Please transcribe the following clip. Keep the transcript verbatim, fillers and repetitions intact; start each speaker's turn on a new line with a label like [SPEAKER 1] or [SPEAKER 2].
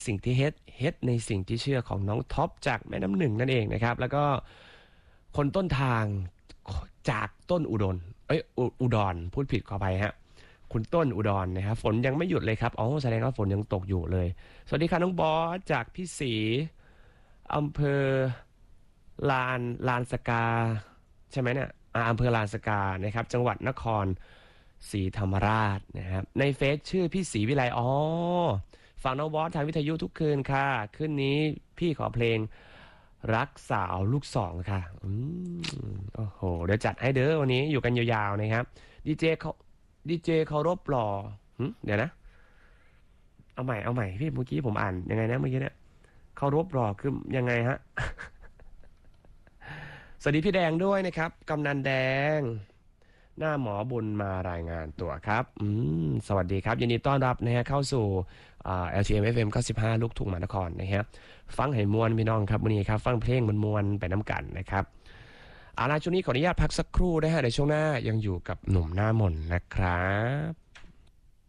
[SPEAKER 1] สิ่งที่เฮ็ดเฮ็ดในสิ่งที่เชื่อของน้องท็อปจากแม่น้ำหนึ่งนั่นเองนะครับแล้วก็คนต้นทางจากต้นอุดรเอ้ยอุอุดรพูดผิดขออภัยฮะคุณต้นอุดรนะครับฝนยังไม่หยุดเลยครับอ๋อแสดงว่าฝนยังตกอยู่เลยสวัสดีค่ะน้องบอสจากพี่ศรีอำเภอลานลานสกาใช่ไหมเนี่ยอ่าอำเภอลานสกานะครับจังหวัดนครศรีธรรมราชนะครับในเฟซชื่อพี่ศรีวิไลอ๋อ ฟังน้องบอสทางวิทยุทุกคืนค่ะคืนนี้พี่ขอเพลงรักสาวลูกสองค่ะอืมโอ้โหเดี๋ยวจัดให้เด้อวันนี้อยู่กันยาวๆนะครับดีเจเขาดีเจเคารพหล่อหึเดี๋ยวนะเอาใหม่เอาใหม่พี่เมื่อกี้ผมอ่านยังไงนะเมื่อกี้เนี่ยเคารพหล่อคือยังไงฮะสวัสดีพี่แดงด้วยนะครับกำนันแดงหน้าหมอบุญมารายงานตัวครับอืมสวัสดีครับยินดีต้อนรับนะฮะเข้าสู่อ่า แอล ที เอ็ม เอฟ เอ็ม เก้าสิบห้าลูกทุ่งมหานครนะครับฟังให้มวนพี่น้องครับวันนี้ครับฟังเพลงมวนๆไปน้ำกันนะครับเอาล่ะช่วงนี้ขออนุญาตพักสักครู่นะฮะเดี๋ยวช่วงหน้ายังอยู่กับหนุ่มหน้ามนต์นะครับ